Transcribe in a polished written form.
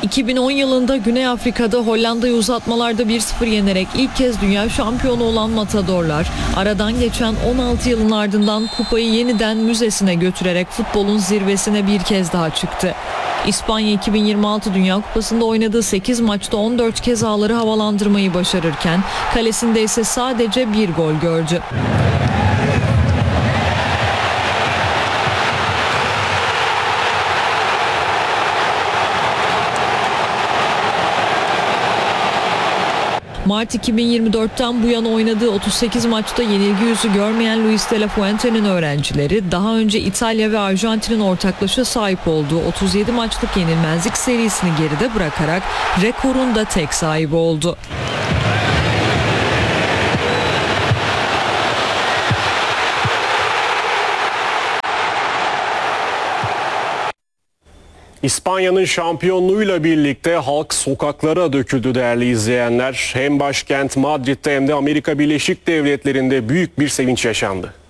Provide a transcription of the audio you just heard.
2010 yılında Güney Afrika'da Hollanda'yı uzatmalarda 1-0 yenerek ilk kez dünya şampiyonu olan Matadorlar, aradan geçen 16 yılın ardından kupayı yeniden müzesine götürerek futbolun zirvesine bir kez daha çıktı. İspanya 2026 Dünya Kupası'nda oynadığı 8 maçta 14 kez ağları havalandırmayı başarırken kalesinde ise sadece bir gol gördü. Mart 2024'ten bu yana oynadığı 38 maçta yenilgi yüzü görmeyen Luis de la Fuente'nin öğrencileri daha önce İtalya ve Arjantin'in ortaklaşa sahip olduğu 37 maçlık yenilmezlik serisini geride bırakarak rekorun da tek sahibi oldu. İspanya'nın şampiyonluğuyla birlikte halk sokaklara döküldü değerli izleyenler. Hem başkent Madrid'de hem de Amerika Birleşik Devletleri'nde büyük bir sevinç yaşandı.